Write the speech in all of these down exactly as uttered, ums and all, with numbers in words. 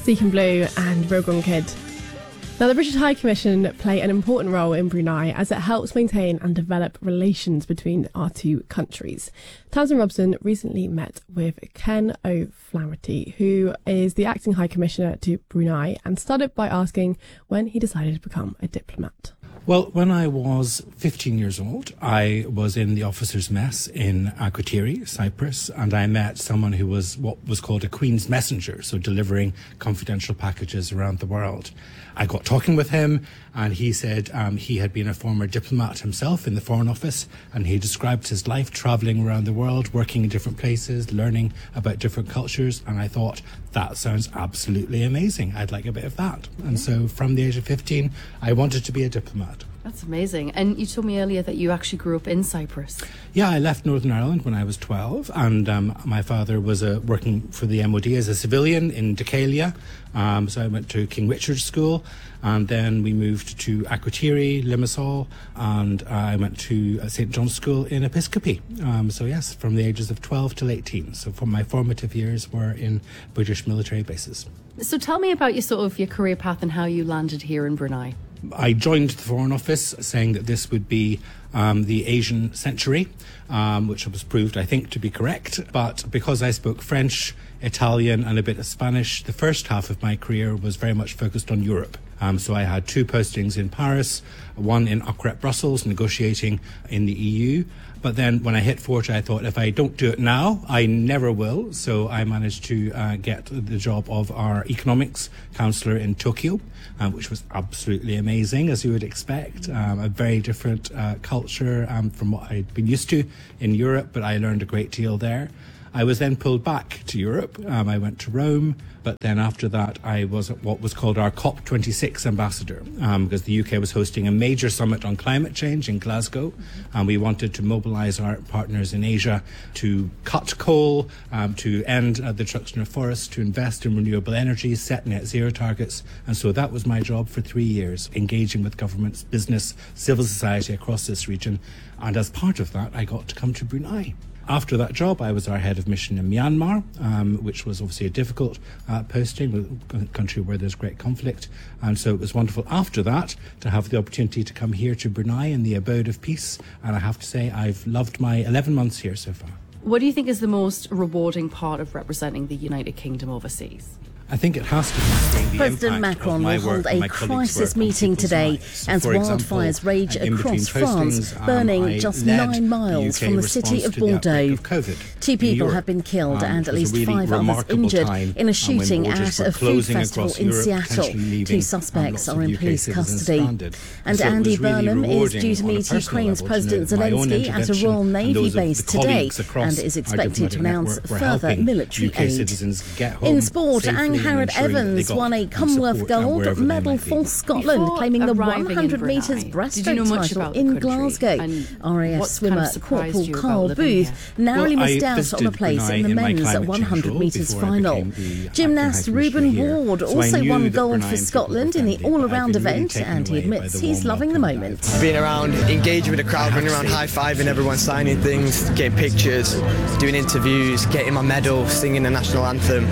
Deacon Blue and Real Gone Kid. Now, the British High Commission play an important role in Brunei as it helps maintain and develop relations between our two countries. Tamsin Robson recently met with Ken O'Flaherty, who is the acting High Commissioner to Brunei, and started by asking when he decided to become a diplomat. Well, when I was fifteen years old, I was in the officers' mess in Akrotiri, Cyprus, and I met someone who was what was called a Queen's Messenger, so delivering confidential packages around the world. I got talking with him, and he said um, he had been a former diplomat himself in the Foreign Office, and he described his life travelling around the world, working in different places, learning about different cultures, and I thought, that sounds absolutely amazing. I'd like a bit of that. And so from the age of fifteen, I wanted to be a diplomat. That's amazing. And you told me earlier that you actually grew up in Cyprus. Yeah, I left Northern Ireland when I was twelve, and um, my father was uh, working for the M O D as a civilian in Decalia. Um, so I went to King Richard's School, and then we moved to Akrotiri, Limassol, and uh, I went to uh, Saint John's School in Episcopi. Um, so yes, from the ages of twelve till eighteen. So for my formative years were in British military bases. So tell me about your sort of your career path and how you landed here in Brunei. I joined the Foreign Office saying that this would be um, the Asian century, um, which was proved, I think, to be correct. But because I spoke French, Italian and a bit of Spanish, the first half of my career was very much focused on Europe. Um, so I had two postings in Paris, one in Okrep, Brussels, negotiating in the E U. But then when I hit forty, I thought, if I don't do it now, I never will. So I managed to uh, get the job of our economics councillor in Tokyo, uh, which was absolutely amazing, as you would expect. Um, a very different uh, culture um, from what I'd been used to in Europe, but I learned a great deal there. I was then pulled back to Europe. Um, I went to Rome, but then after that I was what was called our COP twenty-six ambassador, um, because the U K was hosting a major summit on climate change in Glasgow, and we wanted to mobilise our partners in Asia to cut coal, um, to end uh, the destruction of forests, to invest in renewable energy, set net zero targets. And so that was my job for three years, engaging with governments, business, civil society across this region. And as part of that, I got to come to Brunei. After that job, I was our head of mission in Myanmar, um, which was obviously a difficult uh, posting, a country where there's great conflict. And so it was wonderful after that to have the opportunity to come here to Brunei in the abode of peace. And I have to say, I've loved my eleven months here so far. What do you think is the most rewarding part of representing the United Kingdom overseas? I think it has to be the President Macron will hold a crisis meeting today as wildfires rage across France, burning just nine miles from the city of Bordeaux. Two people have been killed and at least five others injured in a shooting at a food festival in Seattle. Two suspects are in police custody. And Andy Burnham is due to meet Ukraine's President Zelensky at a Royal Navy base today and is expected to announce further military aid. In sport, Harrod Evans won a Commonwealth gold medal for Scotland, claiming the one hundred metres breaststroke title in Glasgow. R A F swimmer Corporal Carl Booth narrowly missed out on a place in the men's one hundred metres final. Gymnast Reuben Ward also won gold for Scotland in the all-around event, and he admits he's loving the moment. Being around, engaging with the crowd, running around high-fiving everyone, signing things, getting pictures, doing interviews, getting my medal, singing the national anthem.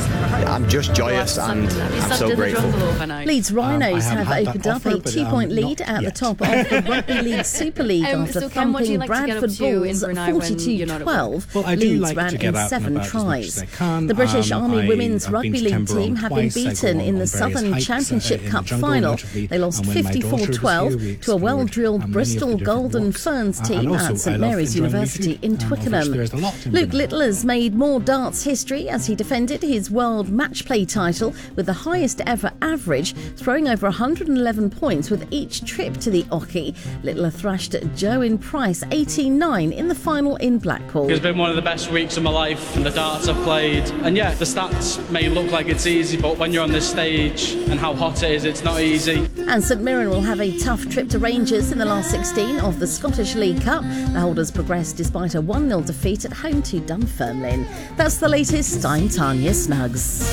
I'm just joyous and I'm so grateful. Leeds Rhinos um, have, have opened up a two-point lead at the top of the Rugby League Super League um, after so thumping like Bradford Bulls forty-two twelve. Well, Leeds like ran in seven tries. The British um, Army I, Women's I've Rugby League team have been beaten in the Southern hikes, Championship uh, Cup jungle, final. notably, They lost fifty-four twelve here, to a well-drilled um, Bristol Golden walks. Ferns Uh, team also, at St Mary's University in Twickenham. Luke Little has made more darts history as he defended his world match play title with the highest ever average, throwing over one hundred eleven points with each trip to the Oche. Littler thrashed Joe Price eighteen nine in the final in Blackpool. It's been one of the best weeks of my life and the darts I've played. And yeah, the stats may look like it's easy, but when you're on this stage and how hot it is, it's not easy. And St Mirren will have a tough trip to Rangers in the last sixteen of the Scottish League Cup. The holders progressed despite a one nil defeat at home to Dunfermline. That's the latest. I'm Tanya Snuggs.